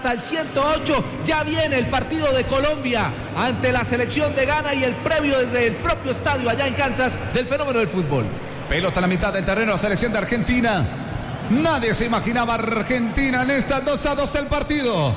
hasta el 108. Ya viene el partido de Colombia ante la selección de Ghana y el previo desde el propio estadio allá en Kansas del fenómeno del fútbol. Pelota a la mitad del terreno, la selección de Argentina. Nadie se imaginaba Argentina en esta 2-2 el partido.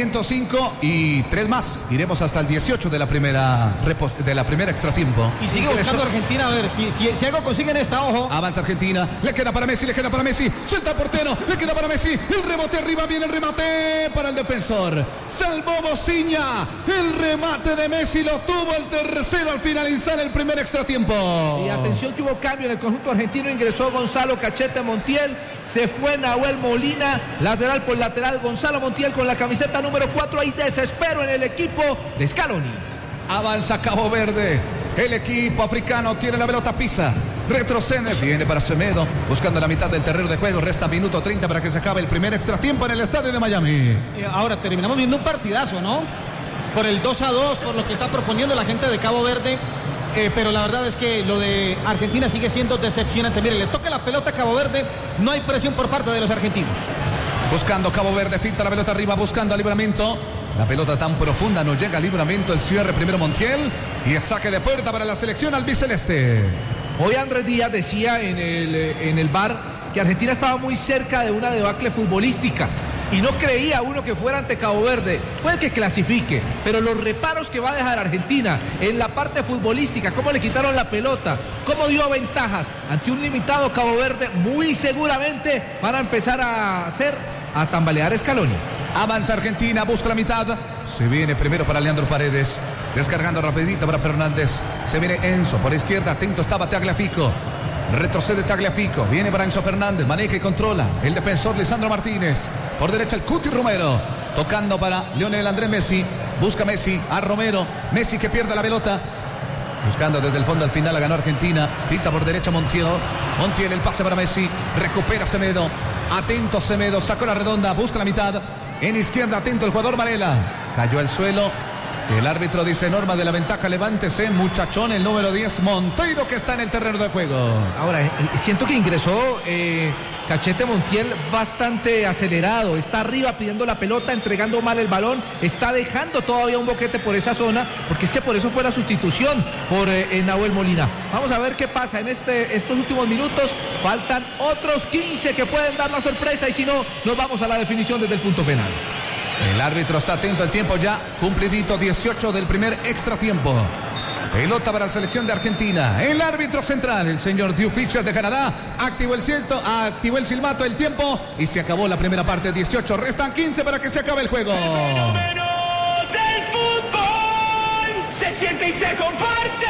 105 y 3 más. Iremos hasta el 18 de la primera extratiempo. Y sigue buscando Argentina, a ver si algo consiguen esta, ojo. Avanza Argentina, le queda para Messi, suelta el portero, le queda para Messi, el rebote arriba, viene el remate para el defensor. Salvó Bociña, el remate de Messi lo tuvo el tercero al finalizar el primer extratiempo. Y atención que hubo cambio en el conjunto argentino, ingresó Gonzalo Cachete Montiel, se fue Nahuel Molina, lateral por lateral, Gonzalo Montiel con la camiseta número 4, hay desespero en el equipo de Scaloni. Avanza Cabo Verde, el equipo africano tiene la pelota, pisa, retrocede, viene para Semedo, buscando la mitad del terreno de juego, resta minuto 30 para que se acabe el primer extratiempo en el estadio de Miami. Ahora terminamos viendo un partidazo, ¿no? Por el 2-2, por lo que está proponiendo la gente de Cabo Verde. Pero la verdad es que lo de Argentina sigue siendo decepcionante. Mire, le toca la pelota a Cabo Verde, no hay presión por parte de los argentinos. Buscando Cabo Verde, filtra la pelota arriba, buscando a Livramento. La pelota tan profunda, no llega a Livramento, el cierre primero Montiel. Y el saque de puerta para la selección albiceleste. Hoy Andrés Díaz decía en el bar que Argentina estaba muy cerca de una debacle futbolística. Y no creía uno que fuera ante Cabo Verde. Puede que clasifique, pero los reparos que va a dejar Argentina en la parte futbolística, cómo le quitaron la pelota, cómo dio ventajas ante un limitado Cabo Verde, muy seguramente van a empezar a tambalear Scaloni. Avanza Argentina, busca la mitad. Se viene primero para Leandro Paredes. Descargando rapidito para Fernández. Se viene Enzo por izquierda, atento estaba Tagliafico. Retrocede Tagliafico, viene para Enzo Fernández, maneja y controla el defensor Lisandro Martínez, por derecha el Cuti Romero, tocando para Lionel Andrés Messi, busca Messi a Romero, Messi que pierde la pelota, buscando desde el fondo al final, la ganó Argentina, quita por derecha Montiel, el pase para Messi, recupera Semedo, atento Semedo, sacó la redonda, busca la mitad, en izquierda atento el jugador Varela, cayó al suelo. El árbitro dice norma de la ventaja, levántese muchachón, el número 10 Monteiro que está en el terreno de juego. Ahora, siento que ingresó Cachete Montiel bastante acelerado, está arriba pidiendo la pelota, entregando mal el balón, está dejando todavía un boquete por esa zona, porque es que por eso fue la sustitución por Nahuel Molina. Vamos a ver qué pasa en estos últimos minutos, faltan otros 15 que pueden dar la sorpresa y si no, nos vamos a la definición desde el punto penal. El árbitro está atento al tiempo ya, cumplidito 18 del primer extratiempo. Pelota para la selección de Argentina. El árbitro central, el señor Drew Fischer de Canadá, activó el silbato, el tiempo y se acabó la primera parte. 18, restan 15 para que se acabe el juego. El fenómeno del fútbol se siente y se comparte.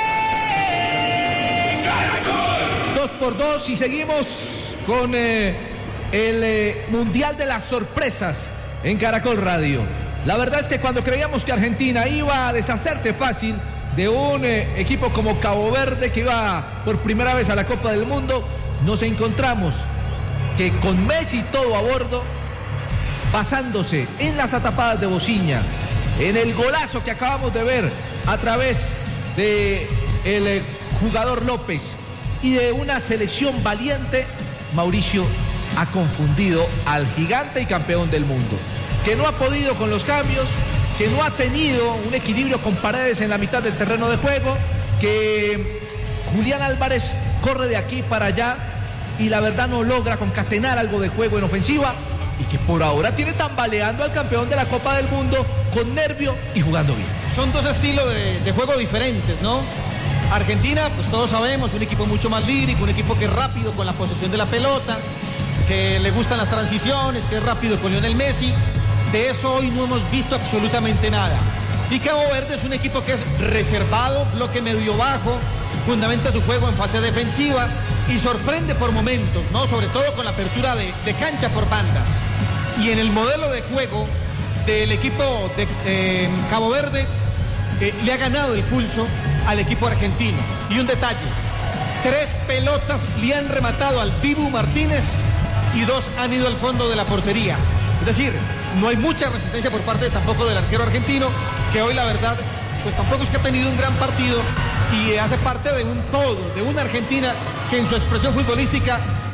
Caracol. 2-2 y seguimos con el Mundial de las Sorpresas en Caracol Radio. La verdad es que cuando creíamos que Argentina iba a deshacerse fácil de un equipo como Cabo Verde que iba por primera vez a la Copa del Mundo, nos encontramos que con Messi todo a bordo, basándose en las atapadas de Bociña, en el golazo que acabamos de ver a través de el jugador López y de una selección valiente, Mauricio ha confundido al gigante y campeón del mundo, que no ha podido con los cambios, que no ha tenido un equilibrio con Paredes en la mitad del terreno de juego, que Julián Álvarez corre de aquí para allá y la verdad no logra concatenar algo de juego en ofensiva y que por ahora tiene tambaleando al campeón de la Copa del Mundo con nervio y jugando bien. Son dos estilos de juego diferentes, ¿no? Argentina, pues todos sabemos, un equipo mucho más lírico, un equipo que es rápido con la posesión de la pelota, que le gustan las transiciones, que es rápido con Lionel Messi. De eso hoy no hemos visto absolutamente nada. Y Cabo Verde es un equipo que es reservado, bloque medio bajo, fundamenta su juego en fase defensiva y sorprende por momentos, ¿no? Sobre todo con la apertura de cancha por bandas. Y en el modelo de juego del equipo de Cabo Verde le ha ganado el pulso al equipo argentino. Y un detalle, 3 pelotas le han rematado al Dibu Martínez y 2 han ido al fondo de la portería. Es decir, no hay mucha resistencia por parte tampoco del arquero argentino, que hoy la verdad, pues tampoco es que ha tenido un gran partido y hace parte de un todo, de una Argentina que en su expresión futbolística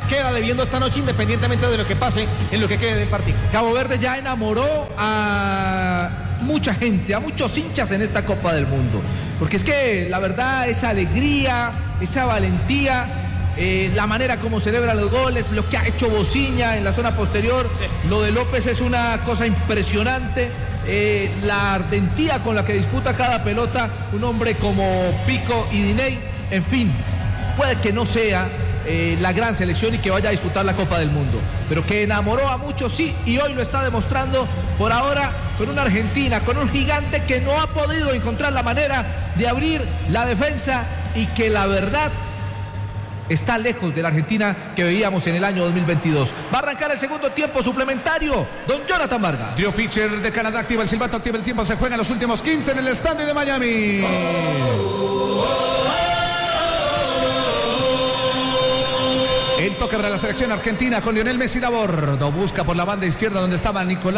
queda debiendo esta noche, independientemente de lo que pase en lo que quede del partido. Cabo Verde ya enamoró a mucha gente, a muchos hinchas en esta Copa del Mundo. Porque es que la verdad, esa alegría, esa valentía, la manera como celebra los goles, lo que ha hecho Bociña en la zona posterior, sí. Lo de López es una cosa impresionante. La ardentía con la que disputa cada pelota un hombre como Pico y Diney, en fin, puede que no sea la gran selección y que vaya a disputar la Copa del Mundo, pero que enamoró a muchos, sí, y hoy lo está demostrando por ahora con una Argentina, con un gigante que no ha podido encontrar la manera de abrir la defensa y que la verdad está lejos de la Argentina que veíamos en el año 2022. Va a arrancar el segundo tiempo suplementario. Don Jonathan Vargas. Drew Fisher de Canadá activa el silbato, activa el tiempo. Se juega en los últimos 15 en el estadio de Miami. El toque para la selección argentina con Lionel Messi a bordo. Busca por la banda izquierda donde estaba Nico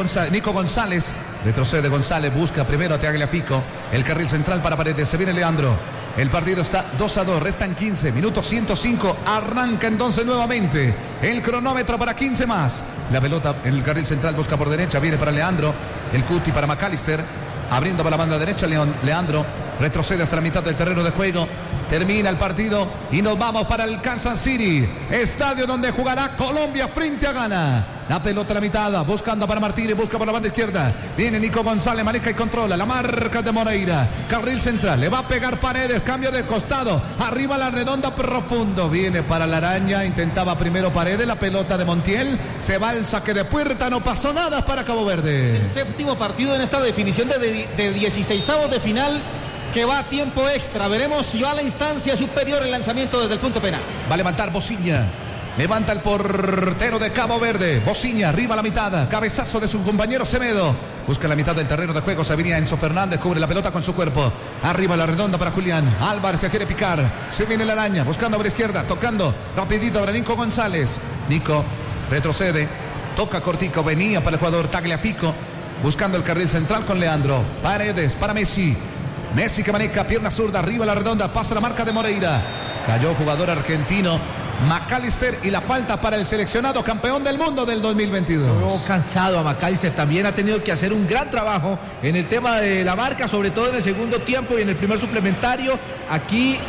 González. Retrocede González, busca primero a Tagliafico. El carril central para Paredes. Se viene Leandro. El partido está 2-2, restan 15, minuto 105, arranca entonces nuevamente el cronómetro para 15 más. La pelota en el carril central busca por derecha, viene para Leandro, el Cuti para McAllister, abriendo para la banda derecha, Leandro retrocede hasta la mitad del terreno de juego. Termina el partido y nos vamos para el Kansas City, estadio donde jugará Colombia frente a Ghana. La pelota a la mitad, buscando para Martínez, busca por la banda izquierda. Viene Nico González, maneja y controla. La marca de Moreira, carril central, le va a pegar Paredes, cambio de costado. Arriba la redonda, profundo. Viene para la araña, intentaba primero Paredes, la pelota de Montiel. Se va el saque de puerta, no pasó nada para Cabo Verde. Es el séptimo partido en esta definición de 16avos de final, que va a tiempo extra. Veremos si va a la instancia superior el lanzamiento desde el punto penal. Va a levantar Bociña. Levanta el portero de Cabo Verde. Bociña, arriba a la mitad. Cabezazo de su compañero Semedo. Busca la mitad del terreno de juego. Se venía Enzo Fernández. Cubre la pelota con su cuerpo. Arriba la redonda para Julián Álvarez, que quiere picar. Se viene la araña. Buscando a la izquierda. Tocando rapidito para Nico González. Nico retrocede. Toca cortico. Venía para el jugador Tagliafico. Buscando el carril central con Leandro. Paredes para Messi. Messi que maneja, pierna zurda, arriba la redonda, pasa la marca de Moreira. Cayó jugador argentino, McAllister, y la falta para el seleccionado campeón del mundo del 2022. Muy cansado a McAllister, también ha tenido que hacer un gran trabajo en el tema de la marca, sobre todo en el segundo tiempo y en el primer suplementario. Aquí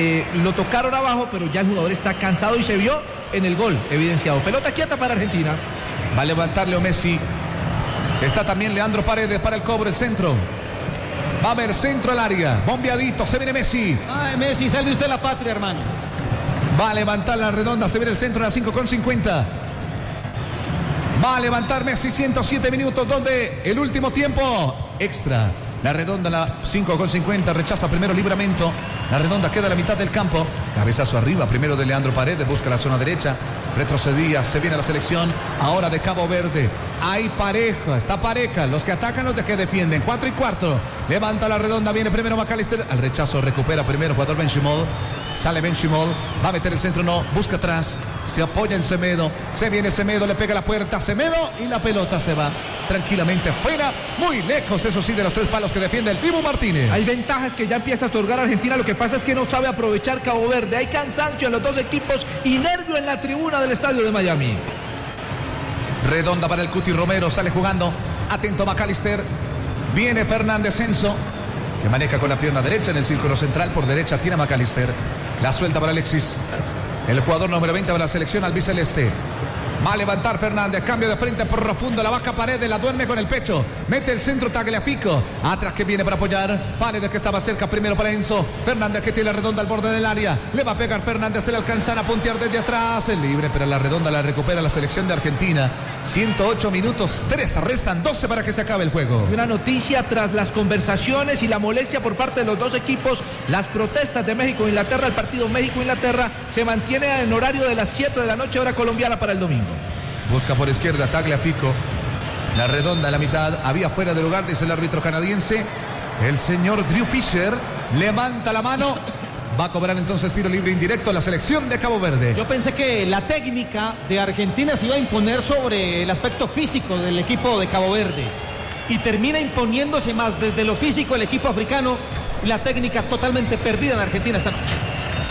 lo tocaron abajo, pero ya el jugador está cansado y se vio en el gol evidenciado. Pelota quieta para Argentina. Va a levantar Leo Messi. Está también Leandro Paredes para el cobro, el centro. Va a haber centro al área, bombeadito, se viene Messi. Ay, Messi, salve usted la patria, hermano. Va a levantar la redonda, se viene el centro a las 5:50. Va a levantar Messi, 107 minutos, donde el último tiempo extra. La redonda, la 5:50, rechaza primero Libramento. La redonda queda a la mitad del campo. Cabezazo arriba, primero de Leandro Paredes, busca la zona derecha. Retrocedía, se viene la selección ahora de Cabo Verde. Hay pareja, está pareja. Los que atacan, los de que defienden. 4:15. Levanta la redonda, viene primero McAllister. Al rechazo recupera primero jugador Benchimol. Sale Benchimol, va a meter el centro, no, busca atrás, se apoya en Semedo, se viene Semedo, le pega la puerta, Semedo, y la pelota se va tranquilamente fuera, muy lejos, eso sí, de los 3 palos que defiende el Dibu Martínez. Hay ventajas que ya empieza a otorgar Argentina, lo que pasa es que no sabe aprovechar Cabo Verde, hay cansancio en los dos equipos y nervio en la tribuna del estadio de Miami. Redonda para el Cuti Romero, sale jugando, atento McAllister, viene Fernández Enzo, que maneja con la pierna derecha en el círculo central, por derecha tiene McAllister. La suelta para Alexis, el jugador número 20 de la selección albiceleste. Va a levantar Fernández, cambio de frente profundo, la baja Paredes, la duerme con el pecho, mete el centro Tagliafico, atrás que viene para apoyar, Paredes que estaba cerca primero para Enzo, Fernández que tiene la redonda al borde del área, le va a pegar Fernández, se le alcanzan a puntear desde atrás, el libre, pero la redonda la recupera la selección de Argentina. 108 minutos, 3, restan 12 para que se acabe el juego. Y una noticia tras las conversaciones y la molestia por parte de los dos equipos, las protestas de México-Inglaterra, el partido México-Inglaterra se mantiene en horario de las 7 de la noche, hora colombiana, para el domingo. Busca por izquierda Tagliafico, la redonda a la mitad, había fuera de lugar, dice el árbitro canadiense. El señor Drew Fisher levanta la mano, va a cobrar entonces tiro libre indirecto a la selección de Cabo Verde. Yo pensé que la técnica de Argentina se iba a imponer sobre el aspecto físico del equipo de Cabo Verde y termina imponiéndose más desde lo físico el equipo africano, la técnica totalmente perdida en Argentina esta noche.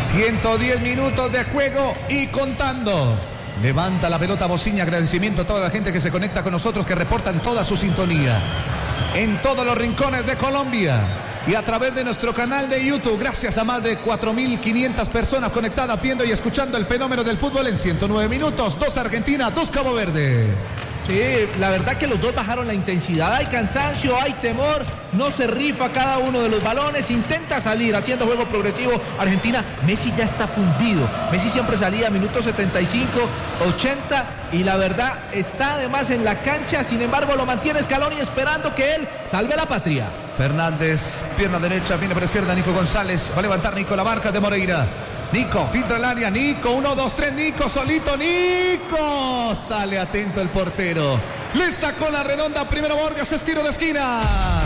110 minutos de juego y contando. Levanta la pelota Bociña. Agradecimiento a toda la gente que se conecta con nosotros, que reportan toda su sintonía en todos los rincones de Colombia y a través de nuestro canal de YouTube. Gracias a más de 4.500 personas conectadas viendo y escuchando el fenómeno del fútbol en 109 minutos. 2 Argentina, 2 Cabo Verde. Sí, la verdad que los dos bajaron la intensidad. Hay cansancio, hay temor, no se rifa cada uno de los balones, intenta salir haciendo juego progresivo. Argentina, Messi ya está fundido. Messi siempre salía a minutos 75, 80 y la verdad está además en la cancha. Sin embargo, lo mantiene Scaloni esperando que él salve la patria. Fernández, pierna derecha, viene por izquierda Nico González. Va a levantar Nico, la marca de Moreira. Nico, filtra el área, Nico, 1, 2, 3, Nico, solito, Nico. Sale atento el portero. Le sacó la redonda, primero Borges, es tiro de esquina.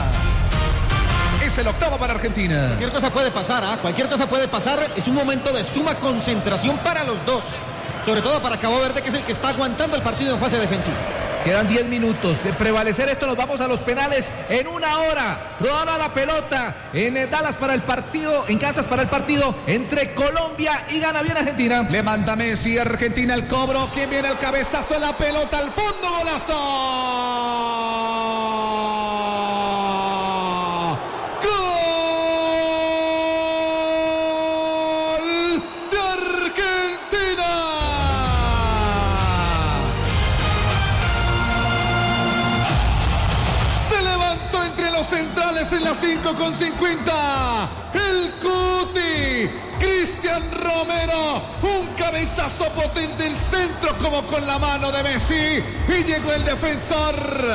Es el octavo para Argentina. Cualquier cosa puede pasar, ¿ah? Cualquier cosa puede pasar. Es un momento de suma concentración para los dos. Sobre todo para Cabo Verde, que es el que está aguantando el partido en fase defensiva. Quedan 10 minutos. De prevalecer esto, nos vamos a los penales en 1 hora. Rodando la pelota en Dallas para el partido, en Kansas para el partido entre Colombia y gana bien Argentina. Levanta Messi, Argentina el cobro. ¿Quién viene el cabezazo? La pelota al fondo, golazo. Centrales en la 5:50. El Cuti. Cristian Romero. Un cabezazo potente el centro como con la mano de Messi. Y llegó el defensor.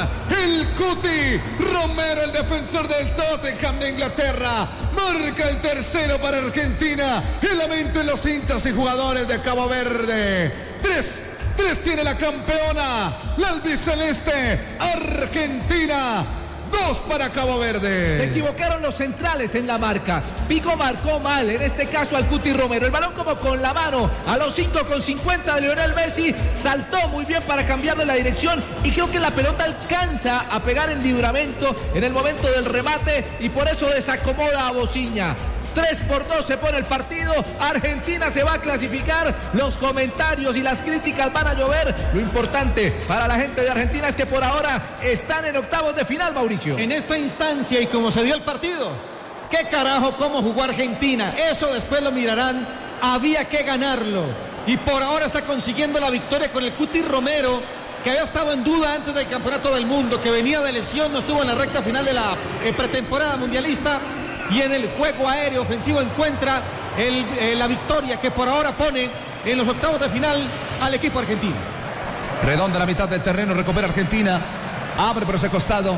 El Cuti. Romero, el defensor del Tottenham de Inglaterra. Marca el tercero para Argentina. El lamento en los hinchas y jugadores de Cabo Verde. 3 tiene la campeona. La albiceleste. Argentina. 2 para Cabo Verde. Se equivocaron los centrales en la marca. Pico marcó mal, en este caso al Cuti Romero. El balón como con la mano a los 5:50 de Lionel Messi. Saltó muy bien para cambiarle la dirección y creo que la pelota alcanza a pegar en libramento en el momento del remate y por eso desacomoda a Bociña. 3-2 se pone el partido. Argentina se va a clasificar. Los comentarios y las críticas van a llover. Lo importante para la gente de Argentina es que por ahora están en octavos de final, Mauricio. En esta instancia y como se dio el partido, ¿qué carajo cómo jugó Argentina? Eso después lo mirarán. Había que ganarlo. Y por ahora está consiguiendo la victoria con el Cuti Romero, que había estado en duda antes del Campeonato del Mundo, que venía de lesión, no estuvo en la recta final de la pretemporada mundialista. Y en el juego aéreo ofensivo encuentra la victoria que por ahora pone en los octavos de final al equipo argentino. Redonda la mitad del terreno, recupera Argentina. Abre por ese costado.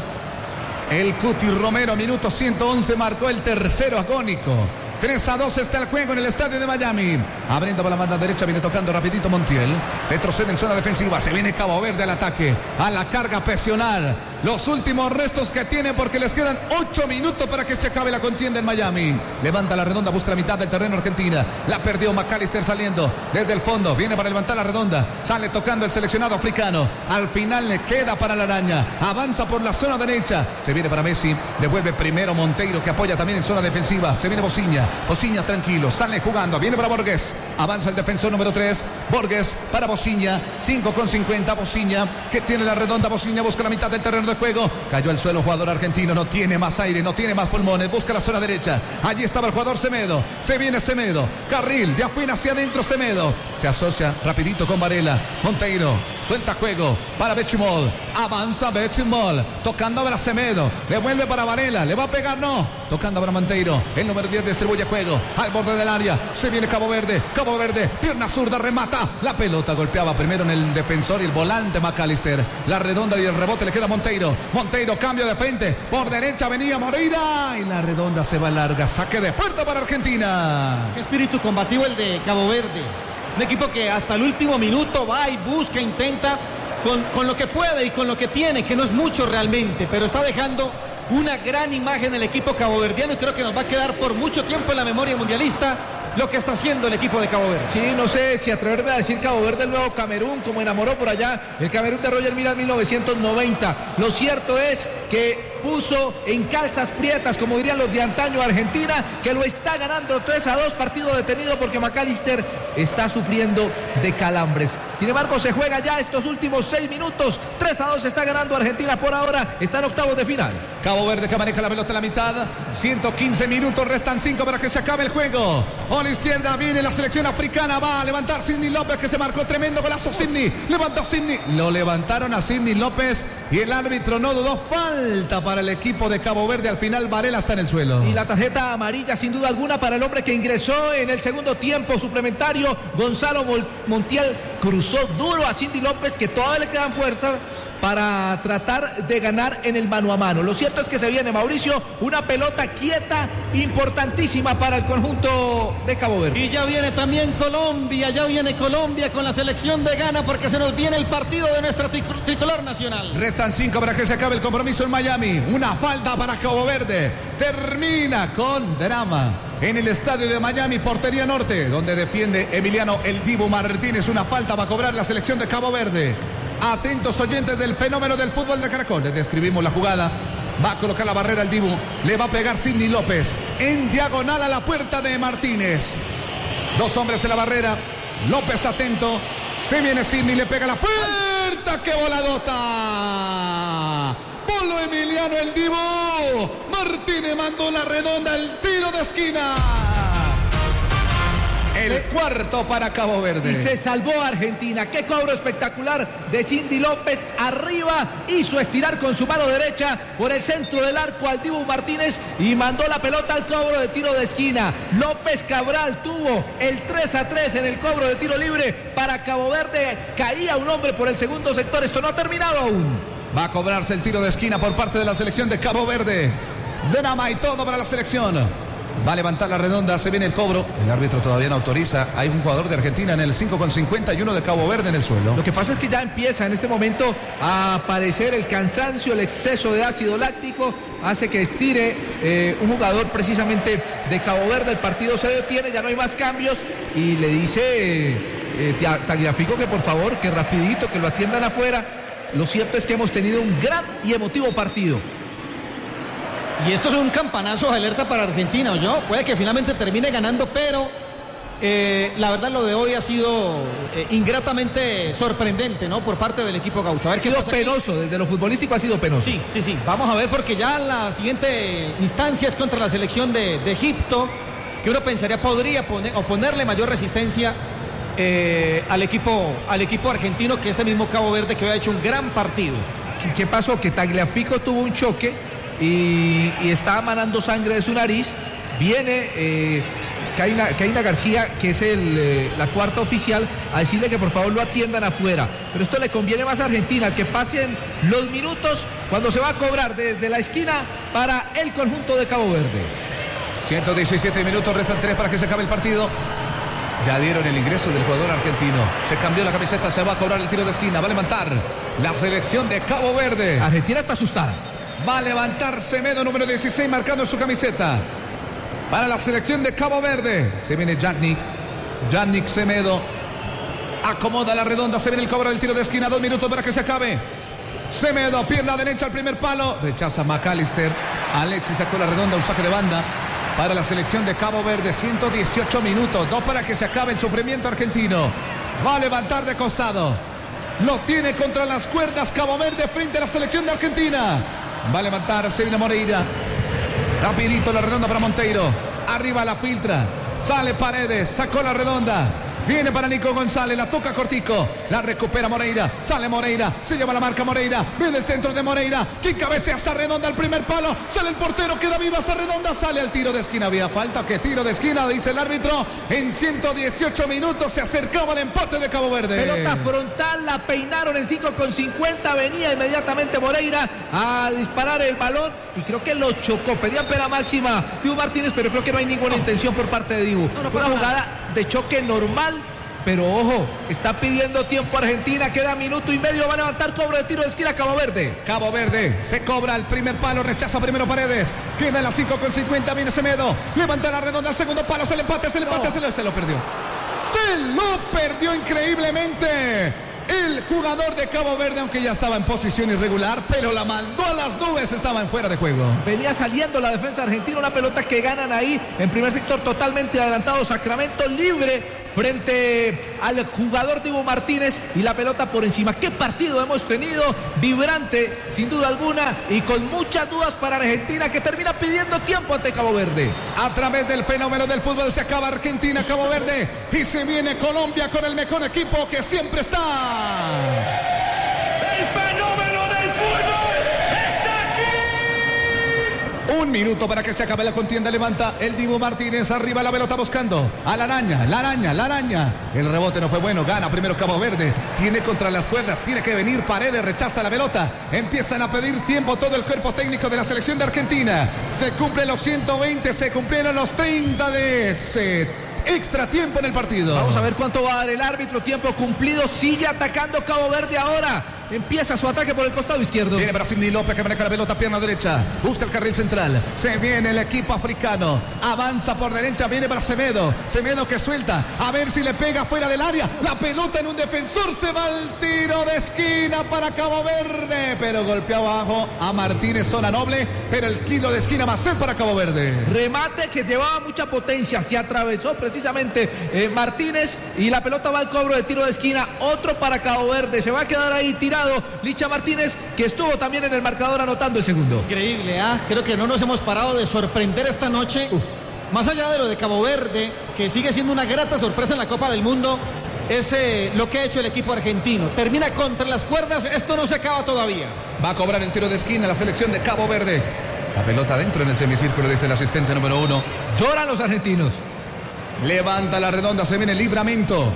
El Cuti Romero, minuto 111, marcó el tercero agónico. 3-2 está el juego en el estadio de Miami. Abriendo por la banda derecha, viene tocando rapidito Montiel. Retrocede en zona defensiva, se viene Cabo Verde al ataque, a la carga, presionar. Los últimos restos que tiene porque les quedan 8 minutos para que se acabe la contienda en Miami. Levanta la redonda, busca la mitad del terreno Argentina. La perdió McAllister saliendo desde el fondo. Viene para levantar la redonda. Sale tocando el seleccionado africano. Al final le queda para la araña. Avanza por la zona derecha. Se viene para Messi. Devuelve primero Monteiro que apoya también en zona defensiva. Se viene Bociña. Bociña tranquilo. Sale jugando. Viene para Borges. Avanza el defensor número 3. Borges para Bociña. 5:50. Bociña que tiene la redonda. Bociña busca la mitad del terreno de juego. Cayó al suelo jugador argentino. No tiene más aire. No tiene más pulmones. Busca la zona derecha. Allí estaba el jugador Semedo. Se viene Semedo. Carril de afuera hacia adentro Semedo. Se asocia rapidito con Varela. Monteiro. Suelta juego para Bechimol. Avanza Bechimol. Tocando para Semedo. Le vuelve para Varela. Le va a pegar, no. Tocando para Monteiro. El número 10 distribuye juego. Al borde del área. Se viene Cabo Verde. Cabo Verde. Pierna zurda. Remata. La pelota golpeaba primero en el defensor y el volante McAllister. La redonda y el rebote le queda a Monteiro. Monteiro cambio de frente. Por derecha venía Moreira. Y la redonda se va larga. Saque de puerta para Argentina. Qué espíritu combativo el de Cabo Verde. Un equipo que hasta el último minuto va y busca, intenta con lo que puede y con lo que tiene, que no es mucho realmente, pero está dejando una gran imagen el equipo caboverdiano y creo que nos va a quedar por mucho tiempo en la memoria mundialista lo que está haciendo el equipo de Cabo Verde. Sí, no sé si atreverme a decir Cabo Verde el nuevo Camerún, como enamoró por allá el Camerún de Roger Milla en 1990. Lo cierto es que puso en calzas prietas, como dirían los de antaño, Argentina, que lo está ganando 3-2, partido detenido porque McAllister está sufriendo de calambres. Sin embargo, se juega ya estos últimos 6 minutos. 3-2 está ganando Argentina por ahora. Está en octavos de final. Cabo Verde que maneja la pelota en la mitad. 115 minutos, restan 5 para que se acabe el juego. A la izquierda viene la selección africana. Va a levantar Sidney López, que se marcó tremendo golazo. Sidney, levantó Sidney. Lo levantaron a Sidney López y el árbitro no dudó. Falta para el equipo de Cabo Verde. Al final Varela está en el suelo. Y la tarjeta amarilla sin duda alguna para el hombre que ingresó en el segundo tiempo suplementario. Gonzalo Montiel cruzó duro a Sidney López, que todavía le quedan fuerzas para tratar de ganar en el mano a mano. Lo cierto es que se viene, Mauricio, una pelota quieta importantísima para el conjunto de Cabo Verde. Y ya viene también Colombia, con la selección de Ghana, porque se nos viene el partido de nuestra tricolor nacional. Restan 5 para que se acabe el compromiso en Miami. Una falta para Cabo Verde. Termina con drama en el estadio de Miami, portería norte, donde defiende Emiliano El Dibu Martínez. Una falta va a cobrar la selección de Cabo Verde. Atentos oyentes del fenómeno del fútbol de Caracol. Les describimos la jugada. Va a colocar la barrera el Dibu. Le va a pegar Sidney López en diagonal a la puerta de Martínez. 2 hombres en la barrera. López atento. Se viene Sidney, le pega la puerta. ¡Qué voladota! Polo Emiliano El Dibu Martínez mandó la redonda, el tiro de esquina. El cuarto para Cabo Verde. Y se salvó Argentina. Qué cobro espectacular de Sidney López. Arriba hizo estirar con su mano derecha por el centro del arco al Dibu Martínez y mandó la pelota al cobro de tiro de esquina. López Cabral tuvo el 3-3 en el cobro de tiro libre para Cabo Verde. Caía un hombre por el segundo sector. Esto no ha terminado aún. Va a cobrarse el tiro de esquina por parte de la selección de Cabo Verde. Drama y todo para la selección. Va a levantar la redonda, se viene el cobro. El árbitro todavía no autoriza. Hay un jugador de Argentina en el 5,51 de Cabo Verde en el suelo. Lo que pasa es que ya empieza en este momento a aparecer el cansancio, el exceso de ácido láctico. Hace que estire un jugador precisamente de Cabo Verde. El partido se detiene, ya no hay más cambios. Y le dice Tagliafico que por favor, que rapidito, que lo atiendan afuera. Lo cierto es que hemos tenido un gran y emotivo partido. Y esto es un campanazo de alerta para Argentina, ¿no? Puede que finalmente termine ganando, pero la verdad lo de hoy ha sido ingratamente sorprendente, ¿no? Por parte del equipo gaucho. A ver qué pasa. Penoso, aquí. Desde lo futbolístico ha sido penoso. Sí. Vamos a ver, porque ya la siguiente instancia es contra la selección de Egipto, que uno pensaría podría ponerle mayor resistencia al equipo argentino, que este mismo Cabo Verde, que hoy ha hecho un gran partido. ¿Qué pasó? Que Tagliafico tuvo un choque y está manando sangre de su nariz. Viene Kaina García, que es la cuarta oficial, a decirle que por favor lo atiendan afuera. Pero esto le conviene más a Argentina, que pasen los minutos cuando se va a cobrar desde la esquina para el conjunto de Cabo Verde. 117 minutos, restan 3 para que se acabe el partido. Ya dieron el ingreso del jugador argentino. Se cambió la camiseta, se va a cobrar el tiro de esquina. Va a levantar la selección de Cabo Verde. Argentina está asustada. Va a levantar Semedo, número 16, marcando su camiseta. Para la selección de Cabo Verde. Se viene Yannick Semedo. Acomoda la redonda. Se viene el cobro del tiro de esquina. 2 minutos para que se acabe. Semedo, pierna derecha al primer palo. Rechaza McAllister. Alexis sacó la redonda, un saque de banda para la selección de Cabo Verde. 118 minutos. 2 para que se acabe el sufrimiento argentino. Va a levantar de costado. Lo tiene contra las cuerdas Cabo Verde frente a la selección de Argentina. Va a levantar, se viene Moreira. Rapidito la redonda para Monteiro. Arriba la filtra. Sale Paredes, sacó la redonda. Viene para Nico González, la toca cortico. La recupera Moreira. Sale Moreira, se lleva la marca Moreira. Viene el centro de Moreira. Que cabecea esa redonda al primer palo. Sale el portero, queda viva esa redonda. Sale al tiro de esquina. Había falta, que tiro de esquina, dice el árbitro. En 118 minutos se acercaba el empate de Cabo Verde. Pelota frontal, la peinaron en 5,50. Venía inmediatamente Moreira a disparar el balón y creo que lo chocó. Pedía pena máxima Dibu Martínez, pero creo que no hay ninguna intención por parte de Dibu. Fue una jugada de choque normal. Pero ojo, está pidiendo tiempo Argentina, queda minuto y medio, va a levantar cobro de tiro de esquina Cabo Verde. Cabo Verde se cobra el primer palo, rechaza primero Paredes, queda en las 5,50, viene Semedo, levanta la redonda al segundo palo, se le empate, se lo perdió. Se lo perdió increíblemente. El jugador de Cabo Verde, aunque ya estaba en posición irregular, pero la mandó a las nubes, estaba en fuera de juego. Venía saliendo la defensa argentina, una pelota que ganan ahí en primer sector totalmente adelantado. Sacramento libre frente al jugador Dibu Martínez y la pelota por encima. ¿Qué partido hemos tenido? Vibrante, sin duda alguna, y con muchas dudas para Argentina, que termina pidiendo tiempo ante Cabo Verde. A través del fenómeno del fútbol se acaba Argentina, Cabo Verde, y se viene Colombia con el mejor equipo que siempre está. El fenómeno del fútbol está aquí. Un minuto para que se acabe la contienda. Levanta el Dibu Martínez. Arriba la pelota buscando a la araña. El rebote no fue bueno. Gana primero Cabo Verde. Tiene contra las cuerdas. Tiene que venir Paredes. Rechaza la pelota. Empiezan a pedir tiempo todo el cuerpo técnico de la selección de Argentina. Se cumplen los 120. Se cumplieron los 30 de extra tiempo en el partido. Vamos a ver cuánto va a dar el árbitro. Tiempo cumplido. Sigue atacando Cabo Verde ahora. Empieza su ataque por el costado izquierdo. Viene Brasil López que maneja la pelota, pierna derecha. Busca el carril central. Se viene el equipo africano. Avanza por derecha. Viene para Semedo. Semedo que suelta. A ver si le pega fuera del área. La pelota en un defensor. Se va al tiro de esquina para Cabo Verde. Pero golpeó abajo a Martínez. Zona noble. Pero el tiro de esquina va a ser para Cabo Verde. Remate que llevaba mucha potencia. Se atravesó precisamente Martínez. Y la pelota va al cobro de tiro de esquina. Otro para Cabo Verde. Se va a quedar ahí tirado Licha Martínez, que estuvo también en el marcador anotando el segundo. Increíble, creo que no nos hemos parado de sorprender esta noche. Más allá de lo de Cabo Verde, que sigue siendo una grata sorpresa en la Copa del Mundo, es lo que ha hecho el equipo argentino. Termina contra las cuerdas, esto no se acaba todavía. Va a cobrar el tiro de esquina la selección de Cabo Verde. La pelota adentro en el semicírculo, dice el asistente número 1. Lloran los argentinos. Levanta la redonda, se viene Livramento,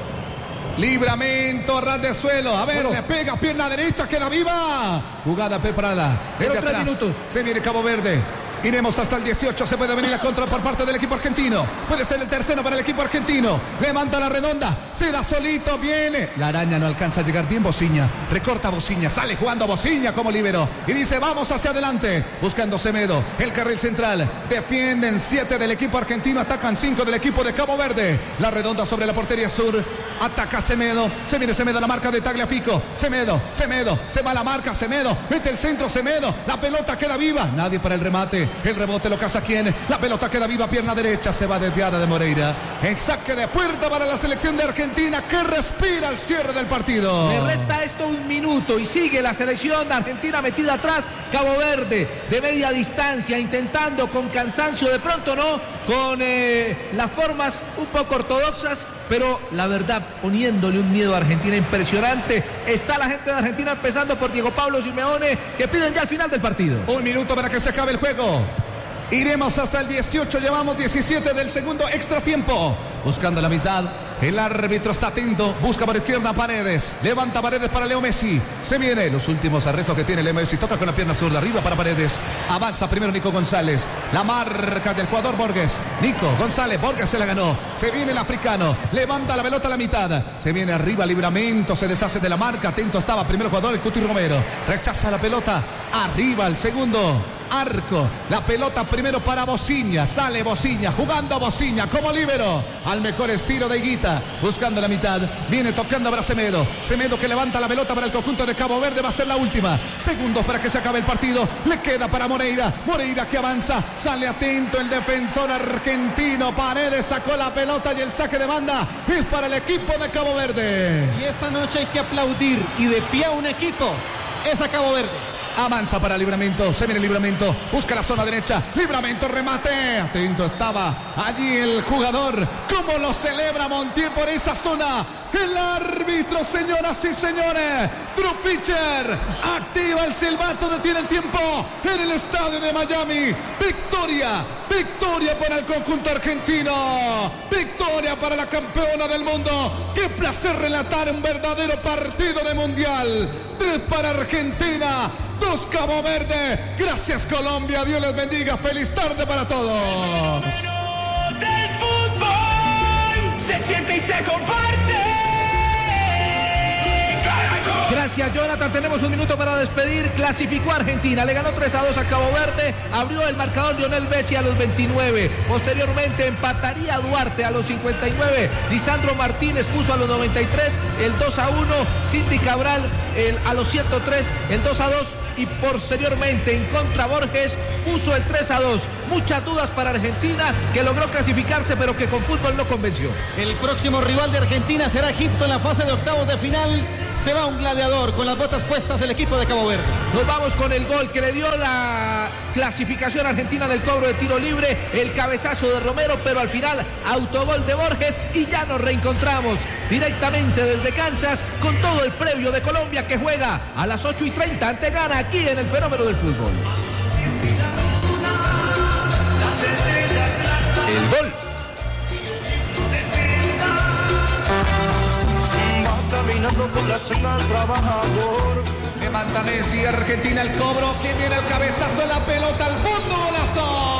ras de suelo. A ver, le pega, pierna derecha, queda viva. Jugada preparada. Pero 3 minutos. Se viene Cabo Verde. Iremos hasta el 18. Se puede venir la contra por parte del equipo argentino. Puede ser el tercero para el equipo argentino. Levanta la redonda. Se da solito. Viene. La araña no alcanza a llegar bien. Bociña. Recorta Bociña. Sale jugando Bociña como líbero. Y dice vamos hacia adelante. Buscando Semedo. El carril central. Defienden 7 del equipo argentino. Atacan 5 del equipo de Cabo Verde. La redonda sobre la portería sur. Ataca Semedo. Se viene Semedo a la marca de Tagliafico. Semedo. Se va a la marca. Semedo. Mete el centro. Semedo. La pelota queda viva. Nadie para el remate. El rebote lo caza quién. La pelota queda viva, pierna derecha, se va desviada de Moreira. En saque de puerta para la selección de Argentina, que respira al cierre del partido. Le resta esto 1 minuto y sigue la selección de Argentina metida atrás. Cabo Verde de media distancia, intentando con cansancio, de pronto no, con las formas un poco ortodoxas, pero la verdad poniéndole un miedo a Argentina impresionante. Está la gente de Argentina, empezando por Diego Pablo Simeone, que piden ya al final del partido. 1 minuto para que se acabe el juego. Iremos hasta el 18, llevamos 17 del segundo extra tiempo. Buscando la mitad, el árbitro está atento, busca por izquierda Paredes, levanta Paredes para Leo Messi. Se viene los últimos arrestos que tiene Leo Messi, toca con la pierna zurda, arriba para Paredes. Avanza primero Nico González, la marca del jugador Borges. Nico González, Borges se la ganó. Se viene el africano, levanta la pelota a la mitad. Se viene arriba Livramento, se deshace de la marca. Atento estaba primero el jugador, el Cuti Romero. Rechaza la pelota, arriba el segundo arco, la pelota primero para Bociña, sale Bociña, jugando a Bociña como líbero, al mejor estilo de Higuita, buscando la mitad, viene tocando para Semedo que levanta la pelota para el conjunto de Cabo Verde, va a ser la última, segundos para que se acabe el partido, le queda para Moreira que avanza, sale atento el defensor argentino, Paredes sacó la pelota y el saque de banda es para el equipo de Cabo Verde. Y esta noche hay que aplaudir y de pie a un equipo, es a Cabo Verde. Avanza para Livramento, se viene Livramento, busca la zona derecha, Livramento, remate, atento estaba allí el jugador, cómo lo celebra Montiel por esa zona, el árbitro, señoras y señores, Drew Fischer, activa el silbato, detiene el tiempo en el estadio de Miami, victoria para el conjunto argentino, victoria para la campeona del mundo, qué placer relatar un verdadero partido de mundial, 3 para Argentina, 2 Cabo Verde, gracias Colombia, Dios les bendiga, feliz tarde para todos. El fenómeno del fútbol se siente y se comparte. Caracol. Gracias, Jonathan. Tenemos un minuto para despedir. Clasificó Argentina. Le ganó 3-2 a Cabo Verde. Abrió el marcador Lionel Messi a los 29. Posteriormente empataría Duarte a los 59. Lisandro Martínez puso a los 93 el 2-1. Cindy Cabral a los 103 el 2-2. Y posteriormente en contra Borges puso el 3-2. Muchas dudas para Argentina, que logró clasificarse pero que con fútbol no convenció. El próximo rival de Argentina será Egipto en la fase de octavos de final. Se va un gladiador con las botas puestas el equipo de Cabo Verde. Nos vamos con el gol que le dio la clasificación argentina en el cobro de tiro libre, el cabezazo de Romero, pero al final autogol de Borges y ya nos reencontramos directamente desde Kansas con todo el previo de Colombia, que juega a las 8:30 ante Ghana aquí en el Fenómeno del Fútbol. El gol. Va caminando por la cima el trabajador. Levanta Messi, Argentina el cobro. ¿Quién viene el cabezazo? La pelota al fondo, golazo.